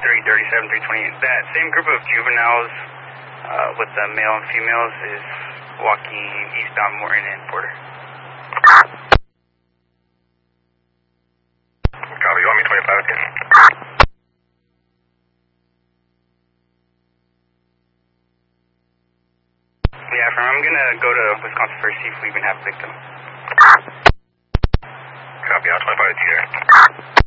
337, 320. That same group of juveniles with the male and females is walking eastbound Morton and Porter. Copy, you want me 25 again? Yeah, I'm gonna go to Wisconsin first, see if we even have a victim. Copy, I'll 25 here.